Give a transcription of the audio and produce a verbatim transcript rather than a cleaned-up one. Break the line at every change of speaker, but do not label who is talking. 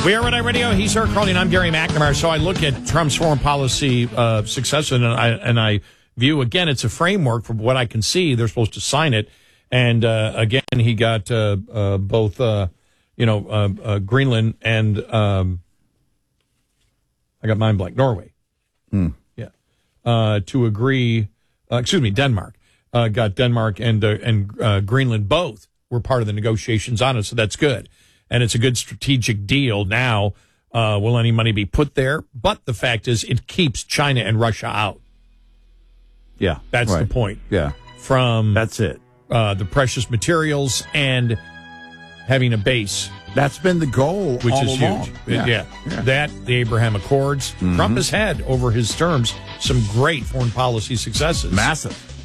We are Red Eye Radio. He's Eric Carlin. I'm Gary McNamara. So I look at Trump's foreign policy uh, success, and I and I view, again, it's a framework from what I can see. They're supposed to sign it. And, uh, again, he got uh, uh, both, uh, you know, uh, uh, Greenland and um, I got mind blank, Norway.
Hmm.
Yeah. Uh, to agree, uh, excuse me, Denmark. Uh, got Denmark and, uh, and uh, Greenland both were part of the negotiations on it, so that's good. And it's a good strategic deal. Now, uh, will any money be put there? But the fact is, it keeps China and Russia out.
Yeah.
That's
right.
the point.
Yeah.
From
That's it.
Uh, the precious materials and having a base.
That's been the goal,
which
all
is
along.
huge.
Yeah.
Yeah.
Yeah.
That, the Abraham Accords.
Mm-hmm.
Trump has had, over his terms, some great foreign policy successes.
Massive.